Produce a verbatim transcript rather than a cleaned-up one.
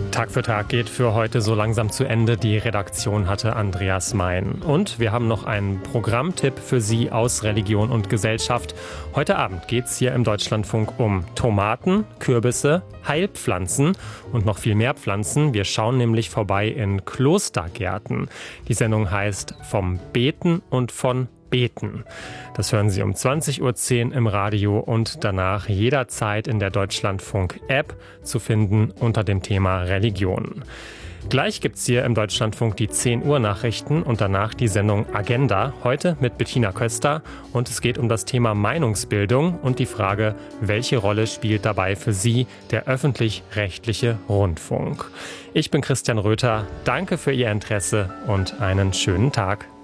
Tag für Tag geht für heute so langsam zu Ende. Die Redaktion hatte Andreas Mein. Und wir haben noch einen Programmtipp für Sie aus Religion und Gesellschaft. Heute Abend geht es hier im Deutschlandfunk um Tomaten, Kürbisse, Heilpflanzen und noch viel mehr Pflanzen. Wir schauen nämlich vorbei in Klostergärten. Die Sendung heißt Vom Beten und von Beten. Das hören Sie um zwanzig Uhr zehn im Radio und danach jederzeit in der Deutschlandfunk-App zu finden unter dem Thema Religion. Gleich gibt's hier im Deutschlandfunk die zehn Uhr Nachrichten und danach die Sendung Agenda, heute mit Bettina Köster. Und es geht um das Thema Meinungsbildung und die Frage, welche Rolle spielt dabei für Sie der öffentlich-rechtliche Rundfunk? Ich bin Christian Röther, danke für Ihr Interesse und einen schönen Tag.